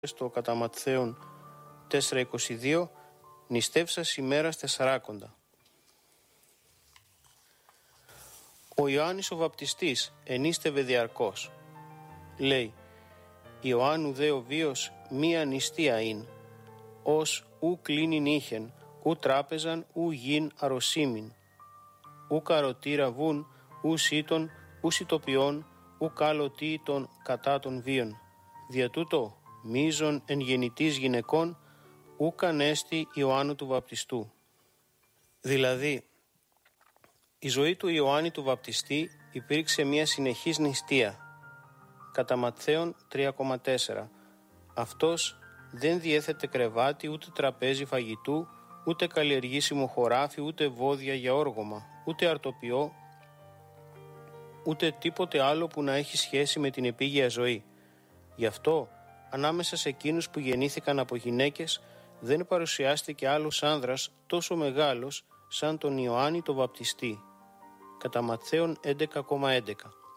στο κατά Ματθαίον 4:22, νηστεύσας ημέρας τεσσαράκοντα. Ο Ιωάννης ο Βαπτιστής ενίστευε διαρκώς. Λέει, Ιωάννου δε ο βίος μία νηστεία ειν, ως ου κλίνην είχεν, ου τράπεζαν, ου γιν αρρωσίμην, ου καροτήρα βουν, ου σύτων, ου σιτοποιών, ου κάλωτη των κατά των βίων. Δια τούτο, μίζων εν γεννητής γυναικών, ου κανέστη Ιωάννου του Βαπτιστού. Δηλαδή, η ζωή του Ιωάννη του Βαπτιστή υπήρξε μια συνεχής νηστεία. Κατά Ματθαίον 3,4. Αυτός δεν διέθετε κρεβάτι, ούτε τραπέζι φαγητού, ούτε καλλιεργήσιμο χωράφι, ούτε βόδια για όργωμα, ούτε αρτοπιό, ούτε τίποτε άλλο που να έχει σχέση με την επίγεια ζωή. Γι' αυτό, ανάμεσα σε εκείνους που γεννήθηκαν από γυναίκες, δεν παρουσιάστηκε άλλος άνδρας τόσο μεγάλος σαν τον Ιωάννη το Βαπτιστή. Κατά Ματθαίον 11,11.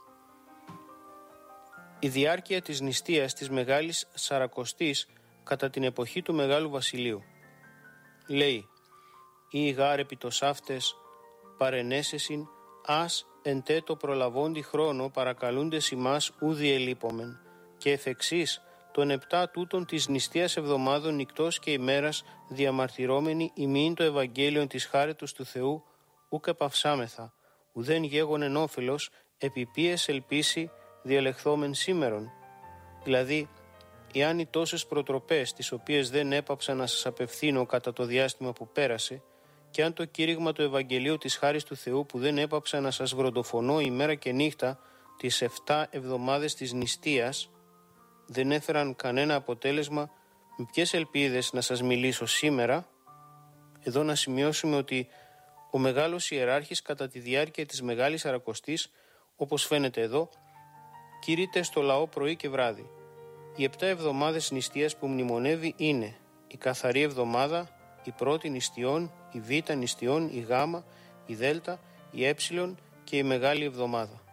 Η διάρκεια της νηστείας της Μεγάλης Σαρακοστής κατά την εποχή του Μεγάλου Βασιλείου. Λέει, «Ή γάρ επιτοσάφτες παρενέσεσιν, ας εν τέτο προλαβόντι χρόνο παρακαλούντες ημάς ούδι ελείπομεν, και εφ' εξής των 7 τούτων της νηστείας εβδομάδων νυκτός και ημέρας διαμαρτυρώμενοι ημίν το Ευαγγέλιον της χάριτος του Θεού ουκ επαυσάμεθα, ουδέν γέγονεν όφελος επιπίες ελπίσει διαλεχθόμεν σήμερον». Δηλαδή, εάν οι τόσες προτροπές τις οποίες δεν έπαψα να σας απευθύνω κατά το διάστημα που πέρασε, και αν το κήρυγμα του Ευαγγελίου της χάρης του Θεού που δεν έπαψα να σας βροντοφωνώ ημέρα και νύχτα τις 7 εβδομάδες της νηστείας, δεν έφεραν κανένα αποτέλεσμα, με ποιες ελπίδες να σας μιλήσω σήμερα? Εδώ να σημειώσουμε ότι ο μεγάλος ιεράρχης κατά τη διάρκεια της Μεγάλης Σαρακοστής, όπως φαίνεται εδώ, κηρύττεται στο λαό πρωί και βράδυ. Οι 7 εβδομάδες νηστείας που μνημονεύει είναι η καθαρή εβδομάδα, η πρώτη νηστειών, η β νηστειών, η γ, η δ, η ε και η Μεγάλη Εβδομάδα.